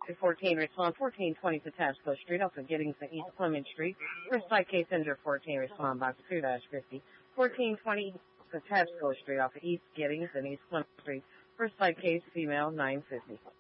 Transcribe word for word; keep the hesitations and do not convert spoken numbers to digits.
to fourteen, respond fourteen twenty to Tabsco Street off of Giddings and East Clement Street. First side case injured fourteen, respond box two dash fifty. fourteen twenty to Tabsco Street off of East Giddings and East Clement Street. First side case female nine fifty.